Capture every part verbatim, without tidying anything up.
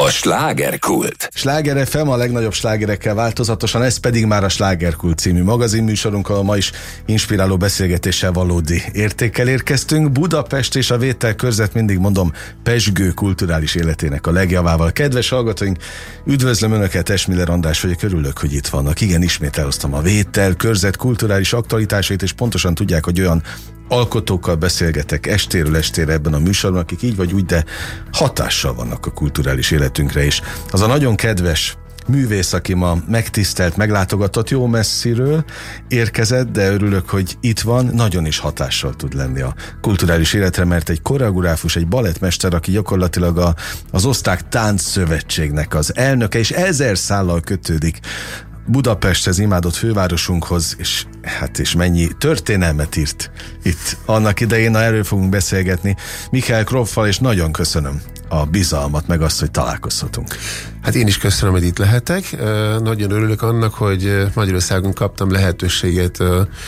A slágerkult. Sláger ef em a legnagyobb slágerekkel változatosan, ez pedig már a Slágerkult című magazinműsorunk, ahol ma is inspiráló beszélgetéssel valódi értékkel érkeztünk. Budapest és a vételkörzet, mindig mondom, pezsgő kulturális életének a legjavával. Kedves hallgatóink, üdvözlöm Önöket, Esmiller András vagyok, örülök, hogy itt vannak. Igen, ismét elhoztam a vételkörzet kulturális aktualitásait, és pontosan tudják, hogy olyan alkotókkal beszélgetek estéről estére ebben a műsorban, akik így vagy úgy, de hatással vannak a kulturális életünkre is. Az a nagyon kedves művész, aki ma megtisztelt, meglátogatott, jó messziről érkezett, de örülök, hogy itt van, nagyon is hatással tud lenni a kulturális életre, mert egy koreográfus, egy balettmester, aki gyakorlatilag a, az Osztrák Táncszövetségnek az elnöke, és ezer szállal kötődik Budapesthez, imádott fővárosunkhoz, és hát és mennyi történelmet írt itt annak idején, na erről fogunk beszélgetni Michael Kropffal, és nagyon köszönöm a bizalmat, meg azt, hogy találkozhatunk. Hát én is köszönöm, hogy itt lehetek. Nagyon örülök annak, hogy Magyarországon kaptam lehetőséget,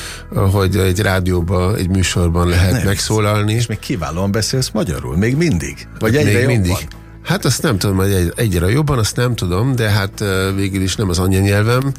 hogy egy rádióban, egy műsorban lehet nem, megszólalni. És még kiválóan beszélsz magyarul, még mindig? Vagy hát egyre még jobban? Mindig. Hát azt nem tudom, hogy egy, egyre jobban, azt nem tudom, de hát végül is nem az anyanyelvem,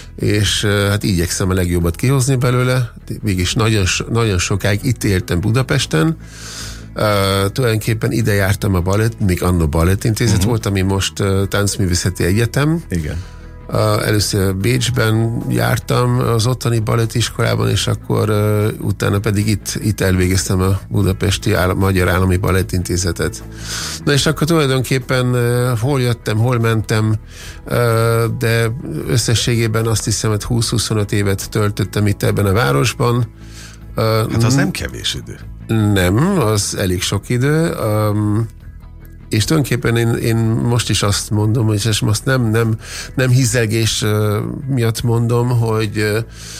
és hát igyekszem a legjobbat kihozni belőle. Végülis nagyon, nagyon sokáig itt éltem Budapesten, uh, tulajdonképpen ide jártam a balett, még anno balettintézet uh-huh. volt, ami most uh, Táncművészeti Egyetem. Igen. Uh, először Bécsben jártam az ottani balettiskolában, és akkor uh, utána pedig itt, itt elvégeztem a Budapesti Állam, Magyar Állami Balettintézetet. Na és akkor tulajdonképpen uh, hol jöttem, hol mentem, uh, de összességében azt hiszem, hogy húsz-huszonöt évet töltöttem itt ebben a városban. Uh, hát az nem kevés idő. Nem, az elég sok idő. Um, és tulajdonképpen én, én most is azt mondom, hogy és most nem, nem, nem hizzelgés uh, miatt mondom, hogy uh,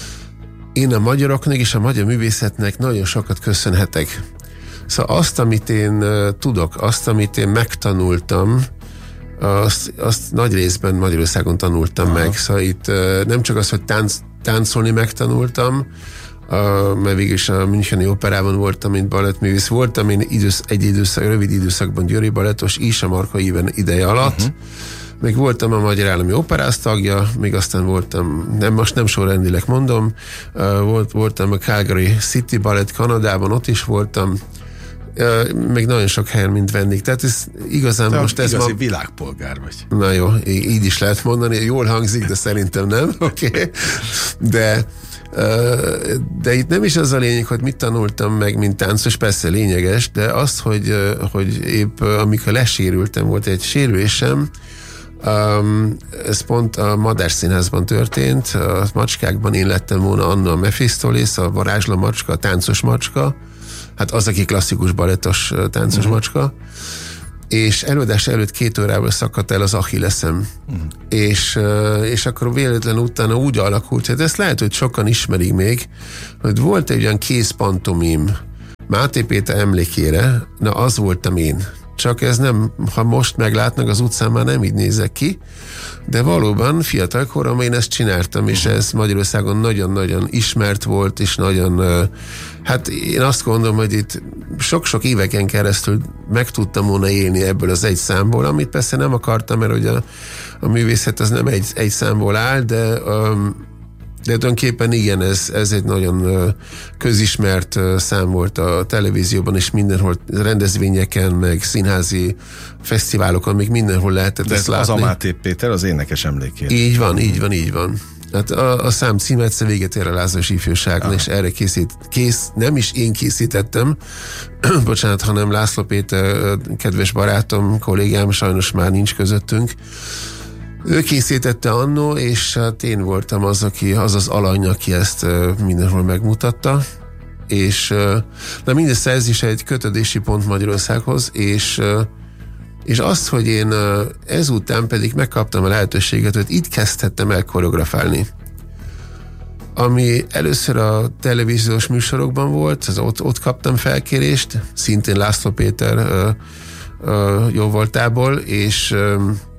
én a magyaroknak és a magyar művészetnek nagyon sokat köszönhetek. Szóval azt, amit én uh, tudok, azt, amit én megtanultam, azt, azt nagy részben Magyarországon tanultam Aha. meg. Szóval itt uh, nem csak az, hogy tánc, táncolni megtanultam, Uh, mert végülis a Müncheni Operában voltam, mint balettművész. Voltam én idősz, egy időszak, rövid időszakban győri balettos is a Marka Éven ideje alatt. Uh-huh. Még voltam a Magyar Állami Operász tagja, még aztán voltam, nem, most nem sorrendileg mondom, uh, volt, voltam a Calgary City Ballet Kanadában, ott is voltam. Uh, még nagyon sok helyen, mint vendég. Tehát ez igazán te most ez igazi ma... világpolgár vagy. Na jó, így is lehet mondani, jól hangzik, de szerintem nem. Oké. Okay. De de itt nem is az a lényeg, hogy mit tanultam meg, mint táncos, persze lényeges, de az, hogy, hogy épp amikor lesérültem, volt egy sérülésem, um, ez pont a Madár Színházban történt, a macskákban én lettem volna anna a Mephistopheles, a varázsló macska, a táncos macska, hát az, aki klasszikus balettos táncos uh-huh. macska, és előadás előtt két órával szakadt el az Achilleszem. Uh-huh. És, és akkor véletlenül utána úgy alakult, hogy ezt lehet, hogy sokan ismerik még, hogy volt egy olyan kézpantomim Máté Péter emlékére, na az voltam én. Csak ez nem, ha most meglátnak az utcán, már nem így nézek ki, de valóban fiatal korom én ezt csináltam, uh-huh. és ez Magyarországon nagyon-nagyon ismert volt, és nagyon, hát én azt gondolom, hogy itt sok-sok éveken keresztül meg tudtam volna élni ebből az egy számból, amit persze nem akartam, mert ugye a, a művészet az nem egy, egy számból áll, de um, de tulajdonképpen igen, ez, ez egy nagyon közismert szám volt a televízióban, és mindenhol rendezvényeken, meg színházi fesztiválokon, még mindenhol lehetett de ezt látni. Az a Máté Péter az énekes emlékére. Így van, így van, így van. Hát a, a szám címe egyszer véget ér a lázas ifjúságon, és erre készít, kész, nem is én készítettem, bocsánat, hanem László Péter, kedves barátom, kollégám, sajnos már nincs közöttünk. Ő készítette annó, és hát én voltam az, aki, az az alany, aki ezt uh, mindenhol megmutatta, és uh, de mindez ez is egy kötődési pont Magyarországhoz, és, uh, és azt, hogy én uh, ezután pedig megkaptam a lehetőséget, hogy itt kezdhettem el koreografálni. Ami először a televíziós műsorokban volt, az ott, ott kaptam felkérést, szintén László Péter uh, uh, jó voltából, és uh,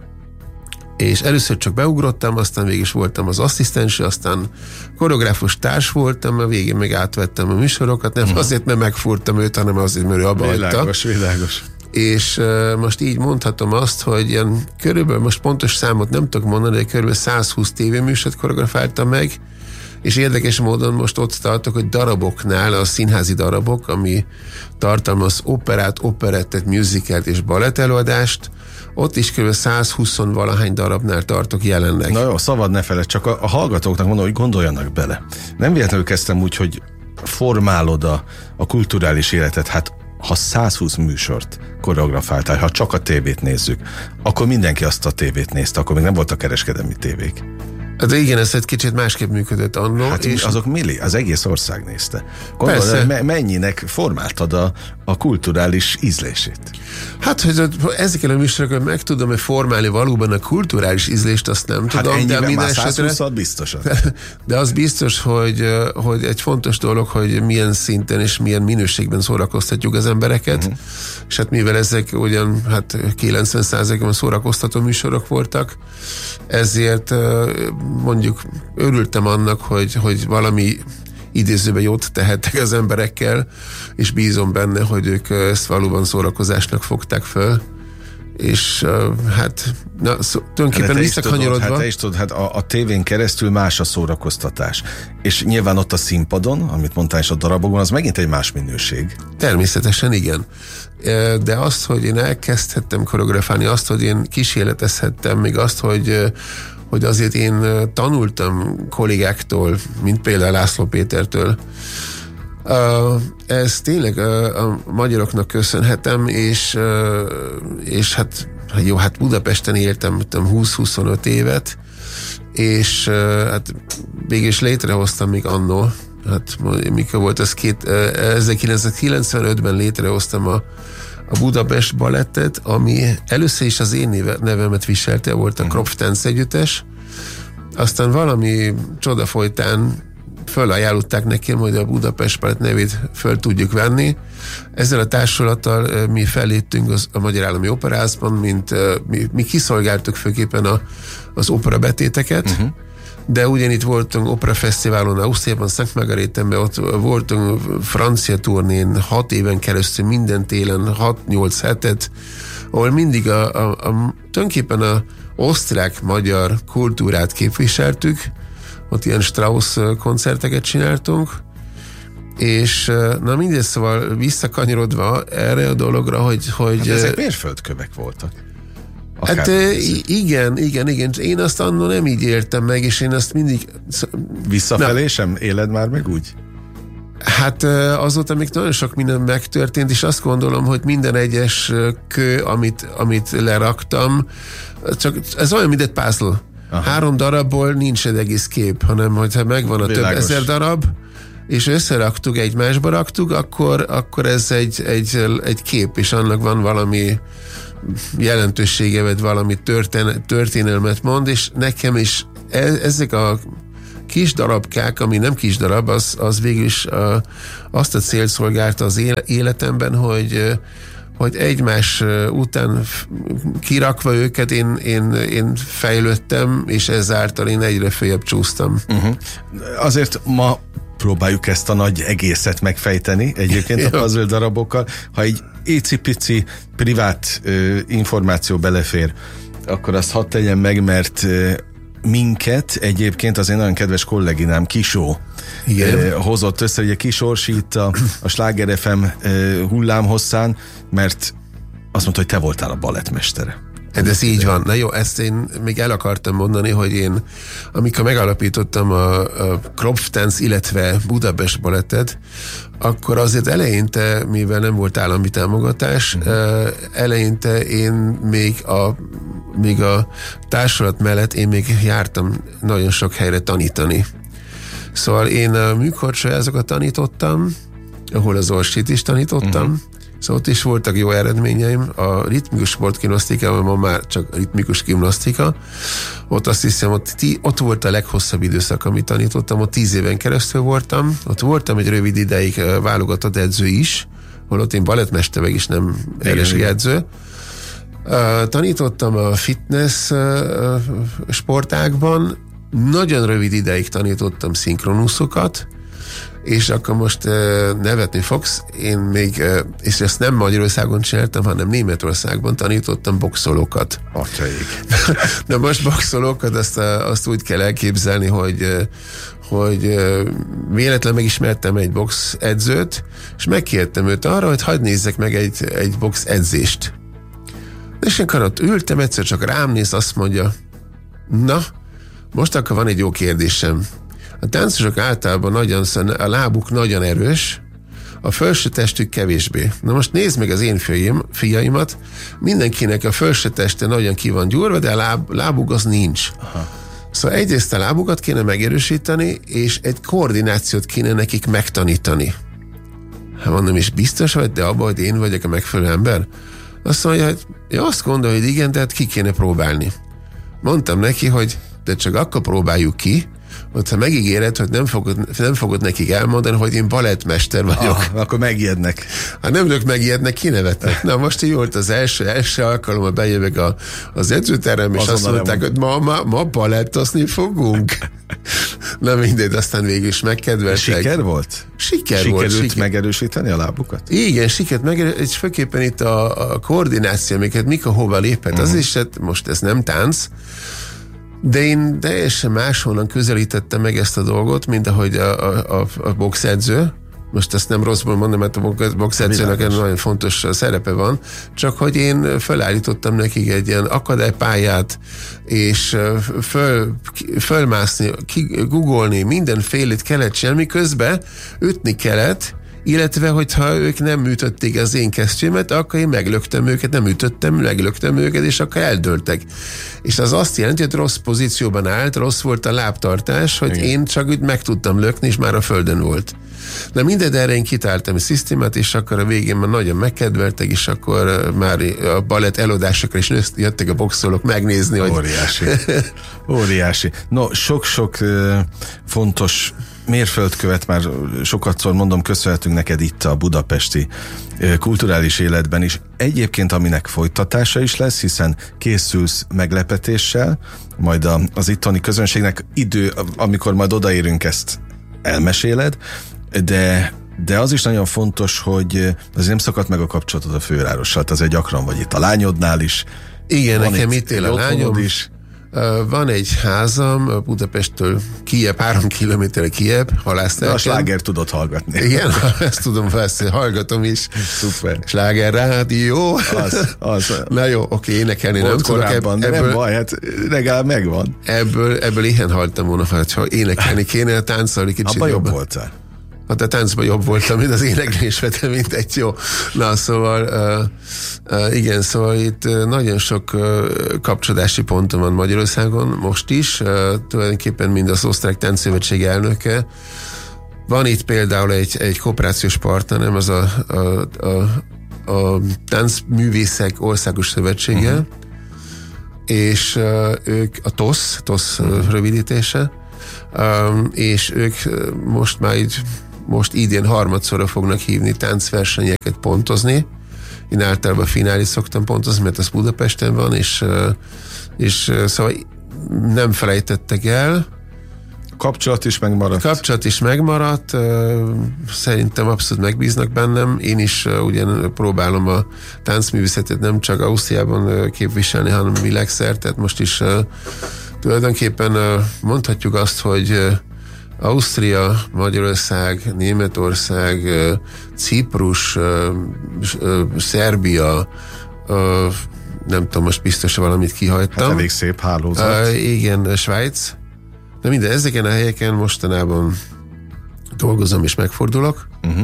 és először csak beugrottam, aztán végig is voltam az asszisztens, aztán koreográfus társ voltam, a végén meg átvettem a műsorokat, nem uh-huh. azért, mert megfúrtam őt, hanem azért, mert ő abba hagyta. Világos, világos. és uh, most így mondhatom azt, hogy ilyen körülbelül, most pontos számot nem tudok mondani, de körülbelül százhúsz tévéműsort koreografáltam meg, és érdekes módon most ott tartok, hogy daraboknál, a színházi darabok, ami tartalmaz operát, operettet, musicalt és balett előadást, ott is kb. százhúsz valahány darabnál tartok jelenleg. Na jó, szabad ne feled, csak a, a hallgatóknak mondom, hogy gondoljanak bele. Nem véletlenül kezdtem úgy, hogy formálod a, a kulturális életet, hát ha százhúsz műsort koreografáltál, ha csak a tévét nézzük, akkor mindenki azt a tévét nézte, akkor még nem voltak kereskedelmi tévék. De igen, ez egy kicsit másképp működött annó. Hát és azok milli, az egész ország nézte. Gondolod, hogy me- mennyinek formáltad a, a kulturális ízlését? Hát, hogy ezekkel a műsorokon meg tudom-e formálni valóban a kulturális ízlést, azt nem hát tudom. De minden esetre biztosan. De az biztos, hogy, hogy egy fontos dolog, hogy milyen szinten és milyen minőségben szórakoztatjuk az embereket, uh-huh. és hát mivel ezek ugyan hát kilencven százalékban szórakoztató műsorok voltak, ezért mondjuk örültem annak, hogy, hogy valami idézőben jót tehettek az emberekkel, és bízom benne, hogy ők ezt valóban szórakozásnak fogták föl, és uh, hát na, szó, tulajdonképpen visszakanyarodva. Hát te is tudod, hát a, a tévén keresztül más a szórakoztatás. És nyilván ott a színpadon, amit mondtál is a darabokban, az megint egy más minőség. Természetesen igen. De azt, hogy én elkezdhettem koreografálni, azt, hogy én kísérletezhettem, még azt, hogy hogy azért én tanultam kollégáktól, mint például László Pétertől. Ez tényleg a magyaroknak köszönhetem, és, és hát jó, hát Budapesten éltem húsz-huszonöt évet, és hát végig létrehoztam még annó, hát mikor volt az két, ezerkilencszázkilencvenötben létrehoztam a a Budapest Balettet, ami először is az én neve, nevemet viselte, volt a uh-huh. Kropftánc együttes, aztán valami csoda folytán fölajánlották nekem, hogy a Budapest Balett nevét föl tudjuk venni. Ezzel a társulattal mi felléptünk az, a Magyar Állami Operázban, mint mi, mi kiszolgáltuk főképpen a, az opera betéteket, uh-huh. de ugyanitt voltunk operafesztiválon Ausztriában, Szent Margarétenben, ott voltunk francia turnén hat éven keresztül, minden télen hat-nyolc hetet, ahol mindig a, a, a, tulajdonképpen a osztrák-magyar kultúrát képviseltük, ott ilyen Strauss koncerteket csináltunk, és na mindegy, szóval visszakanyarodva erre a dologra, hogy... hogy hát ezek mérföldkövek voltak. Akár hát e, igen, igen, igen. Én azt annól nem így éltem meg, és én azt mindig... Visszafelé na, sem éled már meg úgy? Hát azóta még nagyon sok minden megtörtént, és azt gondolom, hogy minden egyes kő, amit, amit leraktam, csak ez olyan, mint egy puzzle. Aha. Három darabból nincs egy egész kép, hanem hogyha megvan a Világos. Több ezer darab, és összeraktuk, egymásba raktuk, akkor, akkor ez egy, egy, egy kép, és annak van valami jelentősége, vagy valami történ- történelmet mond, és nekem is e- ezek a kis darabkák, ami nem kis darab, az, az végül is a, azt a célt szolgálta az életemben, hogy, hogy egymás után kirakva őket én, én, én fejlődtem, és ezáltal én egyre följebb csúsztam. Uh-huh. Azért ma próbáljuk ezt a nagy egészet megfejteni, egyébként a puzzle darabokkal. Ha egy icipici privát ö, információ belefér, akkor azt hadd tegyen meg, mert ö, minket egyébként az én nagyon kedves kolléginám Kisó ö, hozott össze, ugye Kisorsi itt a, a Sláger ef em ö, hullámhosszán, mert azt mondta, hogy te voltál a balettmestere. Hát ez így van. Na jó, ezt én még el akartam mondani, hogy én, amikor megalapítottam a, a Kropftánc, illetve Budapest Balettet, akkor azért eleinte, mivel nem volt állami támogatás, mm. uh, eleinte én még a, még a társulat mellett én még jártam nagyon sok helyre tanítani. Szóval én a műkorcsolyázokat tanítottam, ahol az orsit is tanítottam, mm. Szóval ott is voltak jó eredményeim. A ritmikus sportgimnasztikában, ma már csak ritmikus gimnasztika. Ott azt hiszem, ott, tí, ott volt a leghosszabb időszak, amit tanítottam. Ott tíz éven keresztül voltam. Ott voltam egy rövid ideig válogatott edző is, holott én balettmester meg is nem erős edző. Uh, tanítottam a fitness uh, sportágban. Nagyon rövid ideig tanítottam szinkronuszokat. és akkor most uh, nevetni fogsz, én még, uh, és ezt nem Magyarországon csináltam, hanem Németországban tanítottam boxolókat. Atyaik. Na most boxolókat azt, azt úgy kell elképzelni, hogy hogy véletlen megismertem egy box edzőt, és megkértem őt arra, hogy hadd nézzek meg egy, egy box edzést. És én ott ültem, egyszer csak rám néz, azt mondja, na, most akkor van egy jó kérdésem. A táncosok általában nagyon, a lábuk nagyon erős, a felső testük kevésbé. Na most nézd meg az én fiaim, fiaimat, mindenkinek a felső teste nagyon ki van gyúrva, de a láb, lábuk az nincs. Aha. Szóval egyrészt a lábukat kéne megerősíteni, és egy koordinációt kéne nekik megtanítani. Hát mondom, és biztos vagy, de abban, hogy én vagyok a megfelelő ember? Azt mondja, hogy ja, azt gondolja, hogy igen, de hát ki kéne próbálni. Mondtam neki, hogy de csak akkor próbáljuk ki, hogyha megígéred, hogy nem fogod, nem fogod nekik elmondani, hogy én balettmester vagyok. Ah, akkor megijednek. Hát nem ők megijednek, kinevetnek. Na most így volt az első, első alkalommal bejövök a, az edzőterem, és azonnal azt mondták, hogy ma, ma, ma balettozni fogunk. Na mindegy, aztán végül is megkedveltek. Siker volt? Siker Sikerült volt. Siker. megerősíteni a lábukat? Igen, sikert megerősíteni, és főképpen itt a, a koordináció, amiket mikor hova lépett, uh-huh. az is, hát most ez nem tánc, de én teljesen máshonnan közelítettem meg ezt a dolgot, mint ahogy a, a, a, a boxedző. Most ezt nem rosszból mondom, mert a boxedzőnek egy nagyon fontos szerepe van, csak hogy én felállítottam nekik egy ilyen akadálypályát, és föl, fölmászni, googolni, mindenfélét kellett csinálni, közben ütni kellett, illetve, hogyha ők nem ütötték az én kesztyűmet, akkor én meglöktem őket, nem ütöttem, meglöktem őket, és akkor eldőltek. És az azt jelenti, hogy rossz pozícióban állt, rossz volt a lábtartás, hogy igen. Én csak úgy meg tudtam lökni, és már a földön volt. Na mindegy, erre én kitáltam a szisztémát, és akkor a végén már nagyon megkedveltek, és akkor már a balett előadásokra is jöttek a boxolók megnézni, hogy... Óriási. Óriási. No, sok-sok uh, fontos mérföldkövet már sokatszor mondom, köszönhetünk neked itt a budapesti kulturális életben is. Egyébként aminek folytatása is lesz, hiszen készülsz meglepetéssel, majd a, az itteni közönségnek idő, amikor majd odaérünk, ezt elmeséled, de, de az is nagyon fontos, hogy azért nem szakadt meg a kapcsolatod a fővárossal, azért gyakran vagy itt a lányodnál is. Igen, nekem itt él a lányom is. Van egy házam Budapesttől Kijebb, három kilométerre Kijebb, halásztelken. A sláger tudod hallgatni. Igen, ezt tudom, ezt hallgatom is. Szuper. Sláger rádió. Az, az. Na jó, oké, énekelni volt nem tudok. Korábban, ebből, nem baj, hát legalább megvan. Ebből, ebből ilyen haltam volna, ha énekelni kéne, táncolni kicsit. Abba jobb voltál. Hát a táncban jobb voltam, mint az éneklésben, mint egy jó. Na, szóval uh, uh, igen, szóval itt uh, nagyon sok uh, kapcsolódási ponton van Magyarországon, most is, uh, tulajdonképpen mind az Osztrák Táncszövetség elnöke. Van itt például egy, egy kooperációs partnerem, az a, a, a, a Táncművészek Országos Szövetsége, uh-huh. és uh, ők a TOSZ, TOSZ uh-huh. rövidítése, um, és ők most már így most idén harmadszorra fognak hívni táncversenyeket pontozni. Én általában finális szoktam pontozni, mert az Budapesten van, és, és szóval nem felejtettek el. Kapcsolat is megmaradt. Kapcsolat is megmaradt. Szerintem abszolút megbíznak bennem. Én is ugyan próbálom a táncművészetet nem csak Ausztriában képviselni, hanem világszerte. Tehát most is tulajdonképpen mondhatjuk azt, hogy Ausztria, Magyarország, Németország, Ciprus, Szerbia, nem tudom, most biztos valamit kihagytam. Hát elég szép hálózat. Igen, Svájc. De minden, ezeken a helyeken mostanában dolgozom és megfordulok. Uh-huh.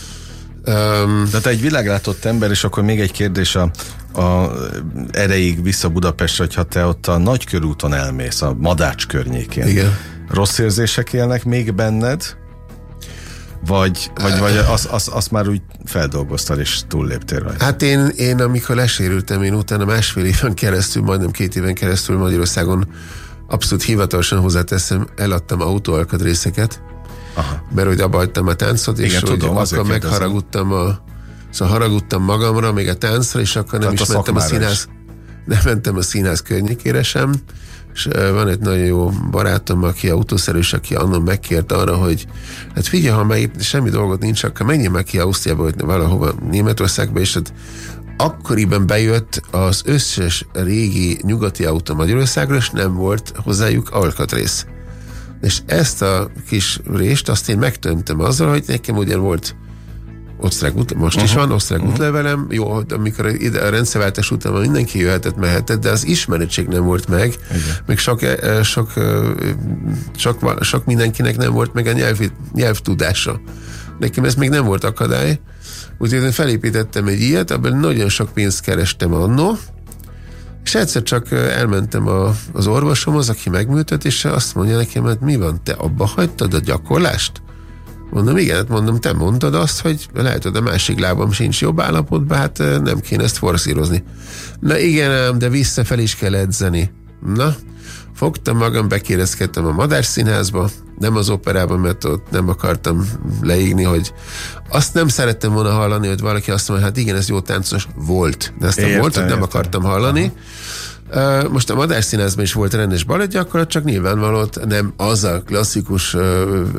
Um, De te egy világlátott ember, és akkor még egy kérdés a, a erejéig vissza Budapestre, hogyha te ott a Nagykörúton elmész, a Madács környékén. Igen. Rossz érzések élnek még benned? Vagy, vagy, vagy azt az, az már úgy feldolgoztad és túlléptél rajta? Hát én, én amikor lesérültem, én utána másfél éven keresztül, majdnem két éven keresztül Magyarországon abszolút hivatalosan hozzáteszem, eladtam autóalkatrészeket, mert hogy abba hagytam a táncot, és igen, hogy tudom, akkor megharagudtam a, szóval haragudtam magamra, még a táncra, és akkor nem tehát is mentem a színász. nem mentem a színház környékére sem, és van egy nagyon jó barátom, aki autószerűs, aki annon megkért arra, hogy hát figyelj, ha meg semmi dolgot nincs, akkor menjél meg ki Ausztriába, vagy valahova Németországba, és hát akkoriban bejött az összes régi nyugati autó Magyarországra, és nem volt hozzájuk alkatrész. És ezt a kis rést azt én megtömtem azzal, hogy nekem ugyan volt osztrák út, most uh-huh. is van osztrák uh-huh. útlevelem, jó, amikor ide a rendszerváltás után mindenki jöhetett, mehetett, de az ismerettség nem volt meg, igen. Még sok, sok, sok, sok mindenkinek nem volt meg a nyelv, nyelvtudása. Nekem ez még nem volt akadály, úgyhogy én felépítettem egy ilyet, abban nagyon sok pénzt kerestem annó, és egyszer csak elmentem a, az orvosomhoz, aki megműtött, és azt mondja nekem, hogy mi van, te abba hagytad a gyakorlást? Mondom, igen, mondom, te mondtad azt, hogy lehet, hogy a másik lábam sincs jobb állapotban, hát nem kéne ezt forszírozni. Na igen ám, de visszafelé is kell edzeni. Na, fogtam magam, bekérezkedtem a Madárszínházba, nem az operában, mert ott nem akartam leígni, hogy azt nem szerettem volna hallani, hogy valaki azt mondja, hát igen, ez jó táncos volt, de ezt nem volt, hogy nem akartam hallani. Aha. Uh, most a Madárszínházban is volt rendes balettgyakorlat, csak nyilvánvalóan nem az a klasszikus uh,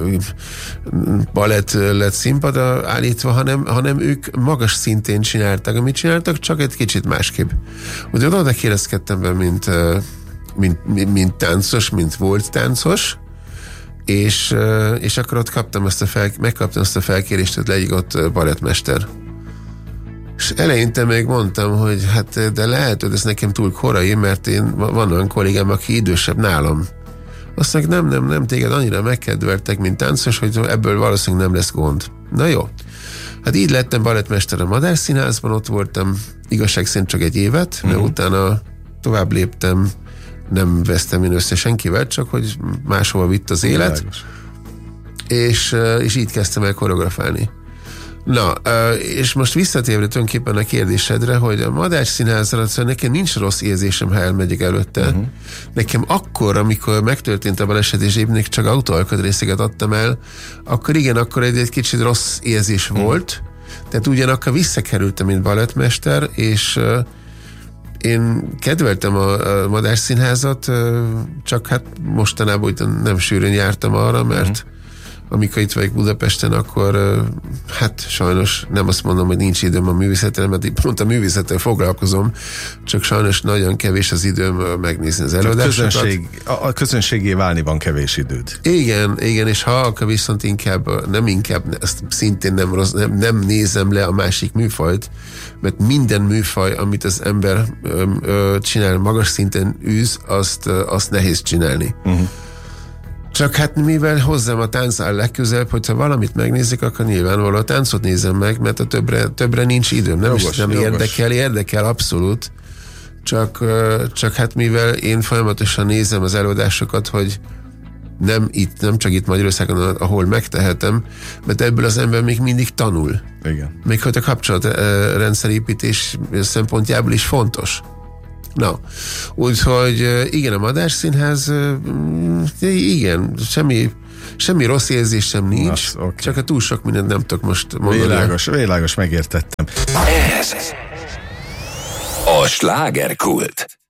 balett lett színpadra állítva, hanem, hanem ők magas szintén csináltak, amit csináltak, csak egy kicsit másképp. Úgyhogy oda kérdezkedtem be, mint, uh, mint, mint, mint táncos, mint volt táncos, és, uh, és akkor ott kaptam azt a fel, megkaptam azt a felkérést, hogy legyek ott balettmester. És eleinte még mondtam, hogy hát de lehet, hogy ez nekem túl korai, mert én van olyan kollégám, aki idősebb nálam. Azt mondják, nem, nem, nem, téged annyira megkedveltek, mint táncos, hogy ebből valószínűleg nem lesz gond. Na jó. Hát így lettem balettmester a Madárszínházban, ott voltam igazság szerint csak egy évet, uh-huh. mert utána tovább léptem, nem vesztem én össze senkivel, csak hogy máshova vitt az élet. És, és így kezdtem el koreografálni. Na, és most visszatérve tulajdonképpen a kérdésedre, hogy a Madárszínházra nekem nincs rossz érzésem, ha elmegyek előtte. Uh-huh. Nekem akkor, amikor megtörtént a baleset, és én még csak autóalkatrészeket adtam el, akkor igen, akkor egy, egy kicsit rossz érzés uh-huh. volt. Tehát ugyanakkor visszakerültem, mint balettmester, és uh, én kedveltem a, a Madárszínházat, uh, csak hát mostanában nem sűrűn jártam arra, mert uh-huh. amikor itt vagyok Budapesten, akkor hát sajnos nem azt mondom, hogy nincs időm a művészetre, mert pont a művészettel foglalkozom, csak sajnos nagyon kevés az időm megnézni az előadásokat. A, közönség, a közönségé válni van kevés időd. Igen, igen, és ha akkor viszont inkább, nem inkább, ezt szintén nem, rossz, nem, nem nézem le a másik műfajt, mert minden műfaj, amit az ember ö, ö, csinál, magas szinten űz, azt, ö, azt nehéz csinálni. Uh-huh. Csak hát mivel hozzám a tánc áll legközelebb, hogyha valamit megnézik, akkor nyilvánvalóan a táncot nézem meg, mert a többre, többre nincs időm. Nem, jogos, is, nem érdekel, érdekel abszolút. Csak, csak hát mivel én folyamatosan nézem az előadásokat, hogy nem itt, nem csak itt Magyarországon, ahol megtehetem, mert ebből az ember még mindig tanul. Igen. Még hogy a kapcsolatrendszerépítés szempontjából is fontos. Na, úgyhogy igen, a Madárszínház, igen, semmi, semmi rossz érzés sem nincs, Nasz, okay. Csak a túl sok mindent nem tudok most mondani. Világos, világos, megértettem. Ez a Slágerkult.